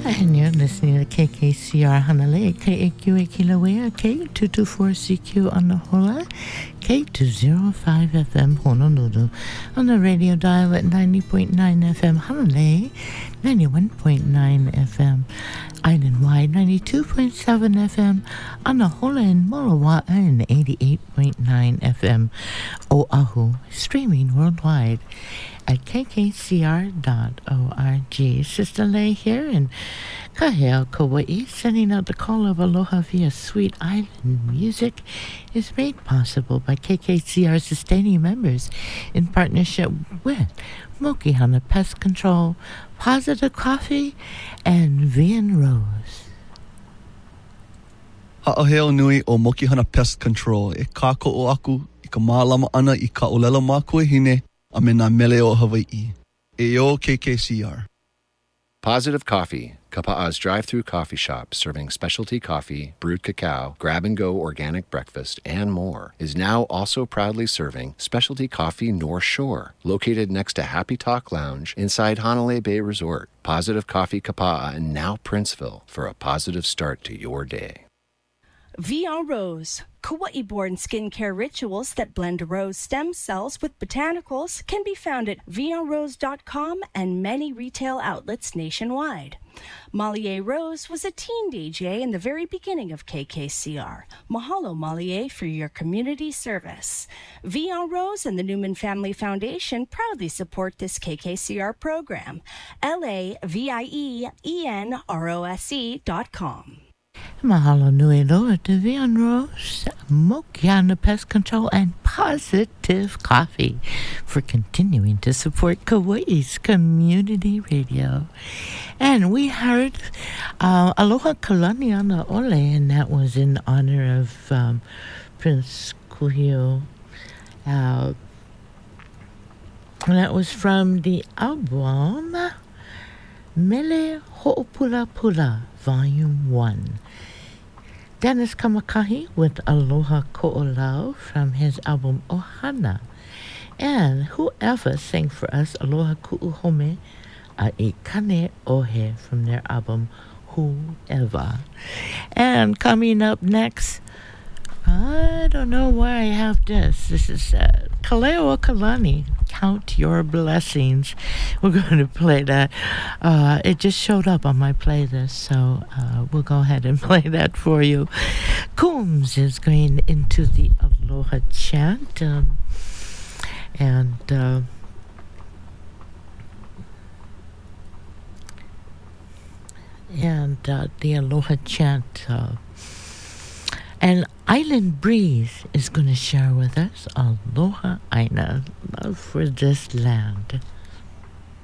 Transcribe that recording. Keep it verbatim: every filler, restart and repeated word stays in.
And you're listening to K K C R Hanalei, K A Q A Kilauea, K two twenty-four C Q on the Hola, K two oh five F M Honolulu, on the radio dial at ninety point nine F M Hanalei, ninety-one point nine F M island-wide, ninety-two point seven F M on the Hola and Molowa'a, and eighty-eight point nine F M Oahu, streaming worldwide at k k c r dot org. Sister Lay here in Kahea, Kauai, sending out the call of aloha via Sweet Island Music is made possible by K K C R sustaining members in partnership with Mokihana Pest Control, Positive Coffee, and Vian Rose. Ha'aheo nui o Mokihana Pest Control e kāko'o aku i ka mālama ana i ka olela mākua hine a me nā mele o Hawaii. E o K K C R. Positive Coffee, Kapa'a's drive-through coffee shop serving specialty coffee, brewed cacao, grab-and-go organic breakfast, and more, is now also proudly serving specialty coffee North Shore, located next to Happy Talk Lounge inside Hanalei Bay Resort. Positive Coffee Kapa'a and now Princeville for a positive start to your day. Vian Rose. Kauai-born skincare rituals that blend rose stem cells with botanicals can be found at vian rose dot com and many retail outlets nationwide. Malie Rose was a teen D J in the very beginning of K K C R. Mahalo, Malie, for your community service. Vian Rose and the Newman Family Foundation proudly support this K K C R program. L A V I E E N R O S E dot com. Mahalo nui loa to Vian Rose, Mokihana Pest Control, and Positive Coffee for continuing to support Kauai's community radio. And we heard uh, Aloha Kalani Ana Ole, and that was in honor of um, Prince Kuhio. Uh, and that was from the album Mele Ho'opula Pula, Volume one. Dennis Kamakahi with Aloha Ko'olau from his album Ohana. And whoever sang for us Aloha Ku'uhome a Ikane Ohe from their album Whoever. And coming up next, I don't know why I have this. This is uh, Kaleo Kalani, Count Your Blessings. We're going to play that. Uh, it just showed up on my playlist, so uh, we'll go ahead and play that for you. Coombs is going into the Aloha chant. Um, and... Uh, and uh, the Aloha chant... Uh, And Island Breeze is going to share with us Aloha Aina, love for this land.